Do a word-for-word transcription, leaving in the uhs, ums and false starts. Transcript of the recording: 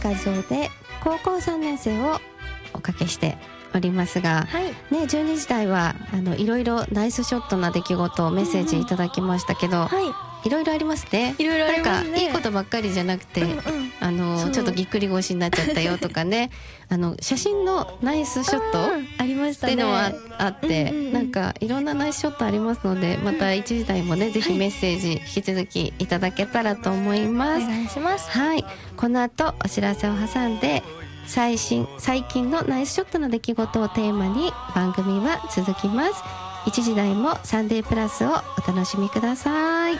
画像で高校さんねん生をおかけしておりますが、 はいね、じゅうにじ台はあのいろいろナイスショットな出来事をメッセージいただきましたけど、 はいいろいろありますね。 いろいろありますね。 なんかいいことばっかりじゃなくて、 うんうん、 あのちょっとぎっくり腰になっちゃったよとかねあの写真のナイスショットありましたねっていうのはあって、 うんうんうん、 なんかいろんなナイスショットありますので、またいちじ台もね、うん、ぜひメッセージ引き続きいただけたらと思います。 お願いします。 はい、この後お知らせを挟んで最新最近のナイスショットの出来事をテーマに番組は続きます。いちじ台もサンデープラスをお楽しみください。